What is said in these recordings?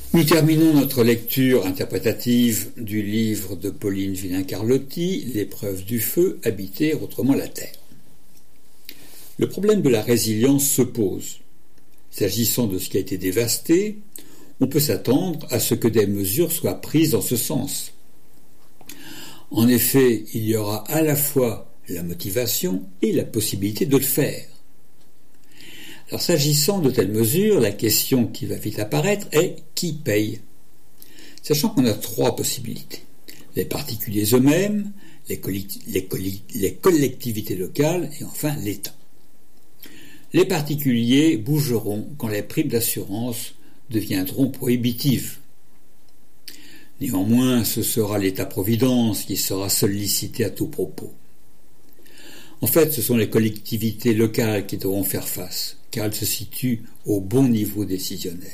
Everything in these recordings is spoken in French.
Nous terminons notre lecture interprétative du livre de Pauline Villain-Carlotti, L'épreuve du feu, habiter autrement la terre. Le problème de la résilience se pose. S'agissant de ce qui a été dévasté, on peut s'attendre à ce que des mesures soient prises dans ce sens. En effet, il y aura à la fois la motivation et la possibilité de le faire. Alors, s'agissant de telles mesures, la question qui va vite apparaître est qui paye ? Sachant qu'on a trois possibilités. Les particuliers eux-mêmes, les collectivités locales et enfin l'État. Les particuliers bougeront quand les primes d'assurance deviendront prohibitives. Néanmoins, ce sera l'État-providence qui sera sollicité à tout propos. En fait, ce sont les collectivités locales qui devront faire face, car elles se situent au bon niveau décisionnel.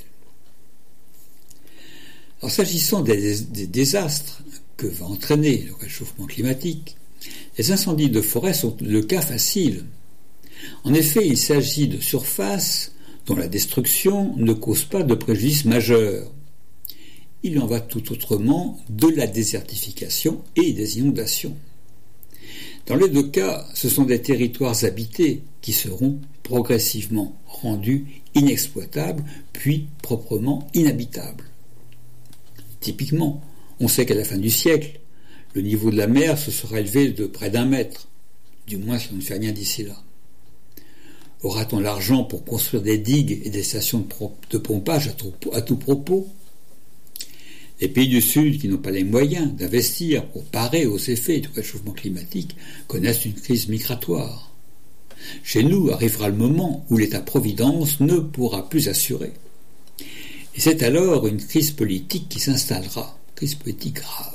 Alors, s'agissant des désastres que va entraîner le réchauffement climatique, les incendies de forêt sont le cas facile. En effet, il s'agit de surfaces dont la destruction ne cause pas de préjudice majeur. Il en va tout autrement de la désertification et des inondations. Dans les deux cas, ce sont des territoires habités qui seront progressivement rendus inexploitables, puis proprement inhabitables. Typiquement, on sait qu'à la fin du siècle, le niveau de la mer se sera élevé de près d'1 mètre, du moins si on ne fait rien d'ici là. Aura-t-on l'argent pour construire des digues et des stations de pompage à tout propos ? Les pays du Sud qui n'ont pas les moyens d'investir pour parer aux effets du réchauffement climatique connaissent une crise migratoire. Chez nous arrivera le moment où l'État-providence ne pourra plus assurer. Et c'est alors une crise politique qui s'installera, crise politique grave.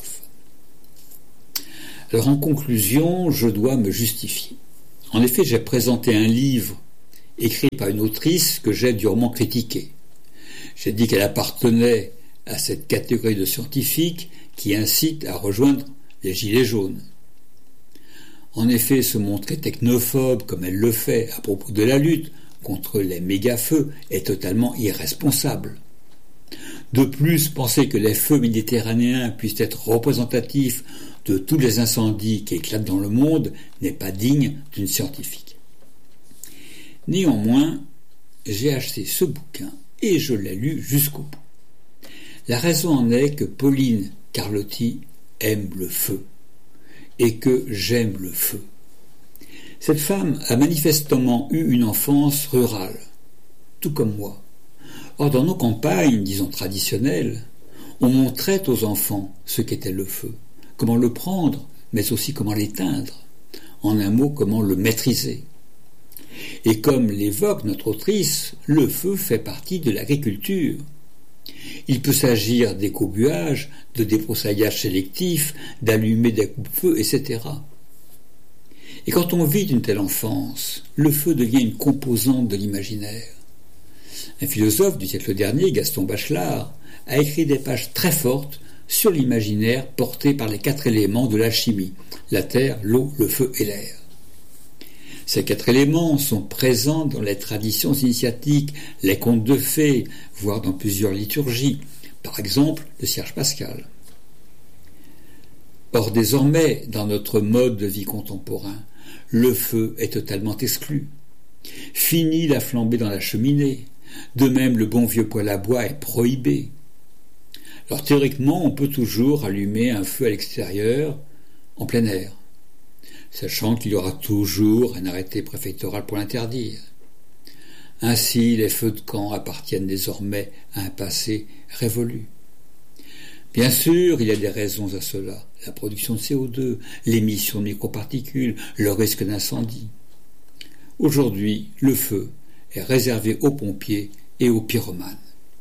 Alors en conclusion, je dois me justifier. En effet, j'ai présenté un livre écrit par une autrice que j'ai durement critiquée. J'ai dit qu'elle appartenait à cette catégorie de scientifiques qui incite à rejoindre les gilets jaunes. En effet, se montrer technophobe comme elle le fait à propos de la lutte contre les méga-feux est totalement irresponsable. De plus, penser que les feux méditerranéens puissent être représentatifs de tous les incendies qui éclatent dans le monde n'est pas digne d'une scientifique. Néanmoins, j'ai acheté ce bouquin et je l'ai lu jusqu'au bout. La raison en est que Pauline Carlotti aime le feu et que j'aime le feu. Cette femme a manifestement eu une enfance rurale, tout comme moi. Or, dans nos campagnes, disons traditionnelles, on montrait aux enfants ce qu'était le feu, comment le prendre, mais aussi comment l'éteindre, en un mot, comment le maîtriser. Et comme l'évoque notre autrice, le feu fait partie de l'agriculture. Il peut s'agir d'écobuage, de débroussaillage sélectif, d'allumer des coupe-feux, etc. Et quand on vit une telle enfance, le feu devient une composante de l'imaginaire. Un philosophe du siècle dernier, Gaston Bachelard, a écrit des pages très fortes sur l'imaginaire porté par les 4 éléments de la chimie, la terre, l'eau, le feu et l'air. Ces 4 éléments sont présents dans les traditions initiatiques, les contes de fées, voire dans plusieurs liturgies, par exemple le Cierge pascal. Or désormais, dans notre mode de vie contemporain, le feu est totalement exclu. Fini la flambée dans la cheminée, de même le bon vieux poêle à bois est prohibé. Alors théoriquement, on peut toujours allumer un feu à l'extérieur, en plein air, sachant qu'il y aura toujours un arrêté préfectoral pour l'interdire. Ainsi, les feux de camp appartiennent désormais à un passé révolu. Bien sûr, il y a des raisons à cela. La production de CO2, l'émission de microparticules, le risque d'incendie. Aujourd'hui, le feu est réservé aux pompiers et aux pyromanes.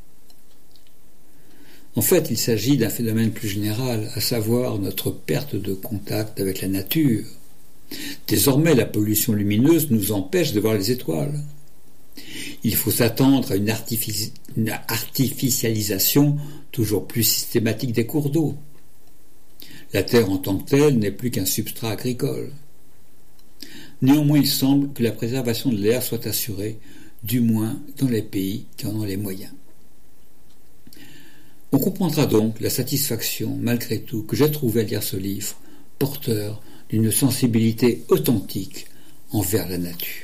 En fait, il s'agit d'un phénomène plus général, à savoir notre perte de contact avec la nature. Désormais, la pollution lumineuse nous empêche de voir les étoiles. Il faut s'attendre à une artificialisation toujours plus systématique des cours d'eau. La terre en tant que telle n'est plus qu'un substrat agricole. Néanmoins, il semble que la préservation de l'air soit assurée, du moins dans les pays qui en ont les moyens. On comprendra donc la satisfaction, malgré tout, que j'ai trouvée à lire ce livre, porteur d'une sensibilité authentique envers la nature.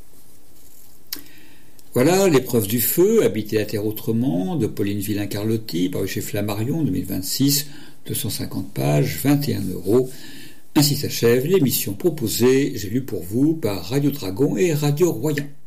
Voilà L'épreuve du feu, Habiter la terre autrement, de Pauline Villain-Carlotti, paru chez Flammarion, 2026, 250 pages, 21 €. Ainsi s'achève l'émission proposée, j'ai lu pour vous, par Radio Dragon et Radio Royan.